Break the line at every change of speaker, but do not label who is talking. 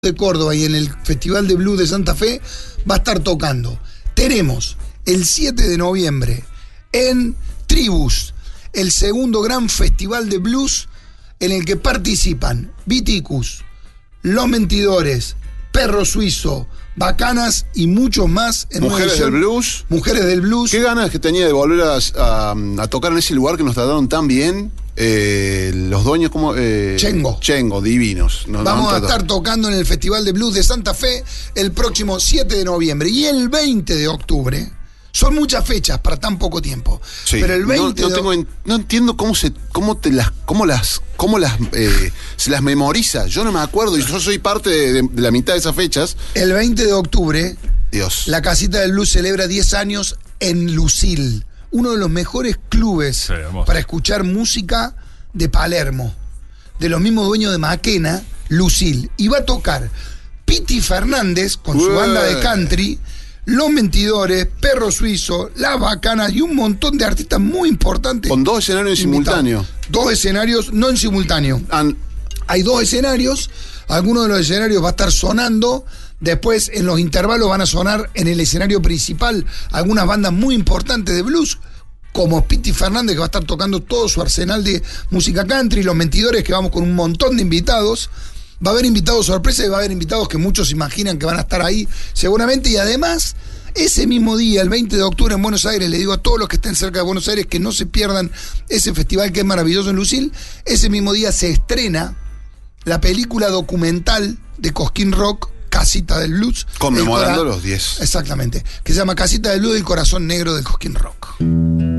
de Córdoba y en el Festival de Blues de Santa Fe va a estar tocando. Tenemos el 7 de noviembre en Tribus, el segundo gran festival de blues en el que participan Viticus, Los Mentidores, Perro Suizo, Bacanas y muchos más. En
Mujeres del Blues.
Mujeres del Blues.
Qué ganas que tenía de volver a tocar en ese lugar que nos trataron tan bien. Los dueños como Chengo, divinos.
Vamos a estar tocando en el Festival de Blues de Santa Fe el próximo 7 de noviembre y el 20 de octubre. Son muchas fechas para tan poco tiempo.
Sí.
Pero el 20
no entiendo cómo se las memoriza. Yo no me acuerdo y yo soy parte de la mitad de esas fechas.
El 20 de octubre,
Dios.
La Casita del Blues celebra 10 años en Lucil, uno de los mejores clubes para escuchar música de Palermo, de los mismos dueños de Maquena, Lucil. Y va a tocar Piti Fernández con su banda de country, Los Mentidores, Perro Suizo, Las Bacanas y un montón de artistas muy importantes.
Con 2 escenarios en simultáneo.
2 escenarios, no en simultáneo. Hay 2 escenarios, alguno de los escenarios va a estar sonando. Después, en los intervalos van a sonar en el escenario principal algunas bandas muy importantes de blues, como Piti Fernández, que va a estar tocando todo su arsenal de música country, Los Mentidores, que vamos con un montón de invitados. Va a haber invitados sorpresa y va a haber invitados que muchos imaginan que van a estar ahí seguramente. Y además, ese mismo día, el 20 de octubre en Buenos Aires, le digo a todos los que estén cerca de Buenos Aires que no se pierdan ese festival que es maravilloso en Lucil. Ese mismo día se estrena la película documental de Cosquín Rock, Casita del Blues.
Conmemorando los 10.
Exactamente. Que se llama Casita del Blues, el corazón negro de Cosquín Rock.